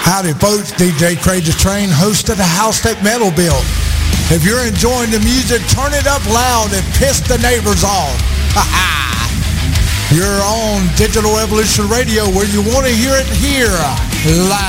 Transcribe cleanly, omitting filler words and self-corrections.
Howdy, folks. DJ Crazy Train, host of the House That Metal Built. If you're enjoying the music, turn it up loud and piss the neighbors off. You're on Digital Evolution Radio, where you want to hear it here live.